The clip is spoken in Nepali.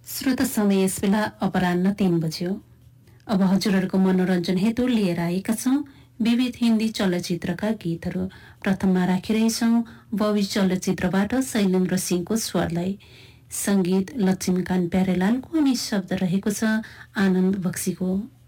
श्रोता समय यस बेला अपराह्न 3 बज्यो। अब हजुरहरूको मनोरञ्जन हेतु लिएर आएका छौं विविध हिन्दी चलचित्रका गीतहरू। प्रथममा राखिरहेछौं बबी चलचित्रबाट शैलेन्द्र सिंहको स्वरलाई। संगीत लक्ष्मीकान्त प्यारेलालको अनि शब्द रहेको छ आनन्द बक्सीको।